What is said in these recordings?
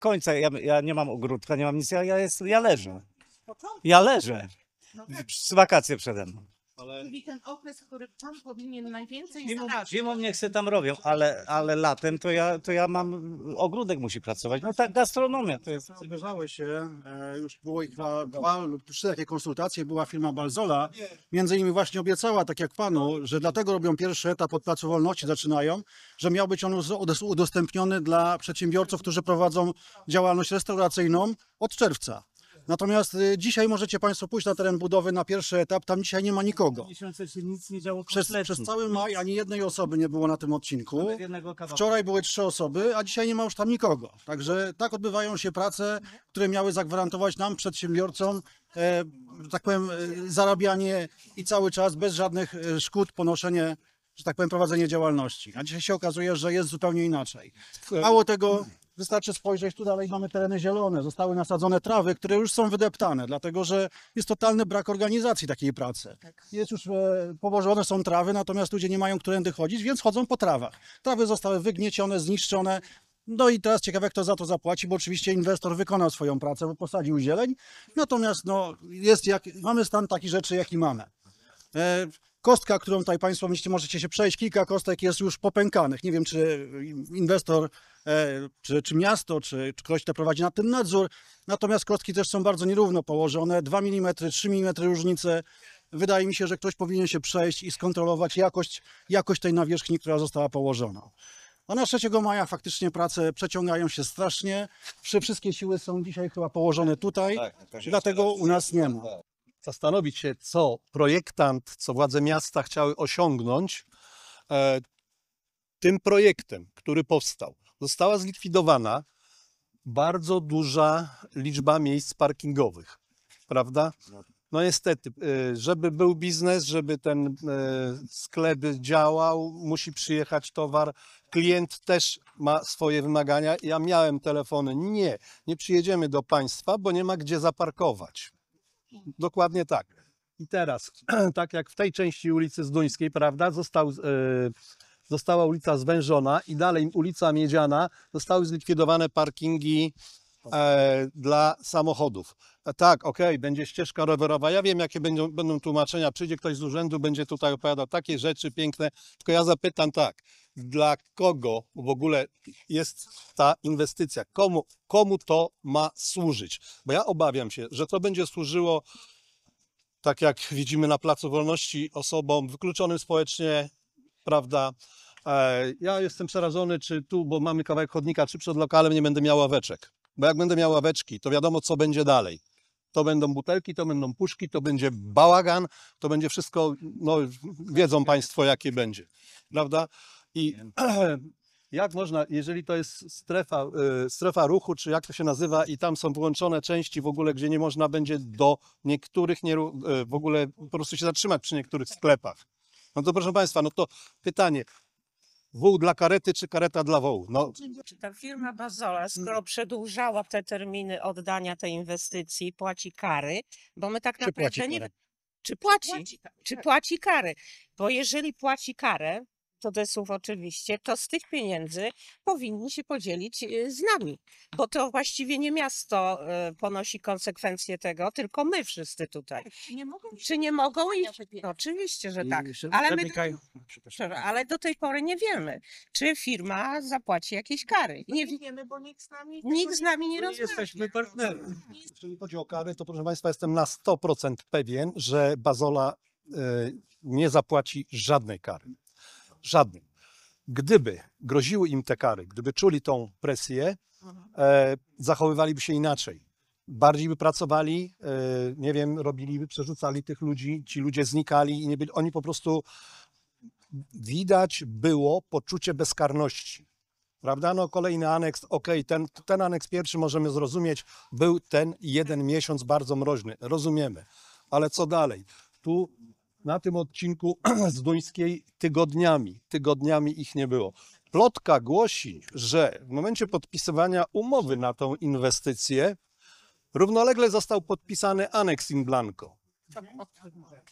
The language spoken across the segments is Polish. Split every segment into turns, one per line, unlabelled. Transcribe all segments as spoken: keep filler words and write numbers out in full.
końca. Ja, ja nie mam ogródka, nie mam nic, ja, ja, jest, ja leżę. Ja leżę.
No tak,
Z wakacje przede mną.
ale... Czyli ten okres, który pan powinien najwięcej
Zimą,
zarabiać.
zimą niech se tam robią, ale, ale latem to ja, to ja mam, ogródek musi pracować. No tak, gastronomia to jest.
Zdarzały się, e, już było ich chyba dwa lub trzy takie konsultacje, była firma Balzola, między innymi właśnie obiecała, tak jak panu, że dlatego robią pierwszy etap od Placu Wolności, zaczynają, że miał być on uz- udostępniony dla przedsiębiorców, którzy prowadzą działalność restauracyjną od czerwca. Natomiast y, dzisiaj możecie państwo pójść na teren budowy na pierwszy etap, tam dzisiaj nie ma nikogo.
Miesiące się nic nie działo
Przez,
kompletnie.
przez cały maj ani jednej osoby nie było na tym odcinku.
Nawet jednego kawałka.
Wczoraj były trzy osoby, a dzisiaj nie ma już tam nikogo. Także tak odbywają się prace, które miały zagwarantować nam, przedsiębiorcom, e, że tak powiem, e, zarabianie i cały czas bez żadnych e, szkód ponoszenie, że tak powiem, prowadzenie działalności. A dzisiaj się okazuje, że jest zupełnie inaczej. Mało tego, wystarczy spojrzeć, tu dalej mamy tereny zielone, zostały nasadzone trawy, które już są wydeptane, dlatego że jest totalny brak organizacji takiej pracy. Jest już e, położone są trawy, natomiast ludzie nie mają którędy chodzić, więc chodzą po trawach. Trawy zostały wygniecione, zniszczone. No i teraz ciekawe, kto za to zapłaci, bo oczywiście inwestor wykonał swoją pracę, bo posadził zieleń. Natomiast no, jest jak, mamy stan takich rzeczy, jaki mamy. E, Kostka, którą tutaj Państwo myślicie, możecie się przejść, kilka kostek jest już popękanych. Nie wiem, czy inwestor, e, czy, czy miasto, czy, czy ktoś, kto prowadzi nad tym nadzór. Natomiast kostki też są bardzo nierówno położone, dwa milimetry, trzy milimetry różnice. Wydaje mi się, że ktoś powinien się przejść i skontrolować jakość, jakość tej nawierzchni, która została położona. A na trzeciego maja faktycznie prace przeciągają się strasznie. Wszystkie siły są dzisiaj chyba położone tutaj, dlatego u nas nie ma.
Zastanowić się, co projektant, co władze miasta chciały osiągnąć e, tym projektem, który powstał. Została zlikwidowana bardzo duża liczba miejsc parkingowych, prawda? No niestety, e, żeby był biznes, żeby ten e, sklep działał, musi przyjechać towar. Klient też ma swoje wymagania. Ja miałem telefony, nie, nie przyjedziemy do państwa, bo nie ma gdzie zaparkować. Dokładnie tak. I teraz, tak jak w tej części ulicy Zduńskiej, prawda, został, e, została ulica zwężona i dalej ulica Miedziana, zostały zlikwidowane parkingi e, dla samochodów. E, tak, okej, okay, będzie ścieżka rowerowa. Ja wiem, jakie będą, będą tłumaczenia. Przyjdzie ktoś z urzędu, będzie tutaj opowiadał takie rzeczy piękne. Tylko ja zapytam tak, dla kogo w ogóle jest ta inwestycja? Komu, komu to ma służyć? Bo ja obawiam się, że to będzie służyło, tak jak widzimy na Placu Wolności, osobom wykluczonym społecznie, prawda? E, ja jestem przerażony, czy tu, bo mamy kawałek chodnika, czy przed lokalem nie będę miał ławeczek. Bo jak będę miał ławeczki, to wiadomo, co będzie dalej. To będą butelki, to będą puszki, to będzie bałagan, to będzie wszystko, no wiedzą Państwo, jakie będzie, prawda? I jak można, jeżeli to jest strefa, y, strefa ruchu, czy jak to się nazywa, i tam są wyłączone części w ogóle, gdzie nie można będzie do niektórych, nie, y, w ogóle po prostu się zatrzymać przy niektórych sklepach. No to proszę Państwa, no to pytanie, wół dla karety, czy kareta dla wołu? No,
Czy ta firma Bazola, skoro przedłużała te terminy oddania tej inwestycji, płaci kary, bo my tak
Czy
naprawdę
płaci
nie
karę?
wiem, czy płaci, czy płaci kary, bo jeżeli płaci karę, cudzysłów oczywiście, to z tych pieniędzy powinni się podzielić y, z nami, bo to właściwie nie miasto y, ponosi konsekwencje tego, tylko my wszyscy tutaj.
Nie mogą
Czy nie mogą iść? No, oczywiście, że tak, ale my Przepraszam, ale do tej pory nie wiemy, czy firma zapłaci jakieś kary. Nie,
nie wiemy, bo nikt z nami
nikt z nami nie rozmawia.
Jesteśmy partnerami.
jeżeli chodzi o kary, to proszę Państwa, jestem na sto procent pewien, że Bazola y, nie zapłaci żadnej kary. Żadnej. Gdyby groziły im te kary, gdyby czuli tą presję, e, zachowywaliby się inaczej. Bardziej by pracowali, e, nie wiem, robiliby, przerzucali tych ludzi, ci ludzie znikali i nie byli, oni po prostu, widać było poczucie bezkarności. Prawda? No kolejny aneks, okej, okay, ten, ten aneks pierwszy możemy zrozumieć, był ten jeden miesiąc bardzo mroźny, rozumiemy, ale co dalej? Tu na tym odcinku z Duńskiej tygodniami, tygodniami ich nie było. Plotka głosi, że w momencie podpisywania umowy na tą inwestycję równolegle został podpisany aneks in blanco.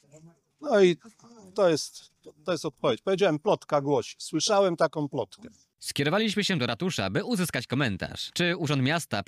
No i to jest, to jest odpowiedź. Powiedziałem, plotka głosi. Słyszałem taką plotkę.
Skierowaliśmy się do ratusza, by uzyskać komentarz. Czy Urząd Miasta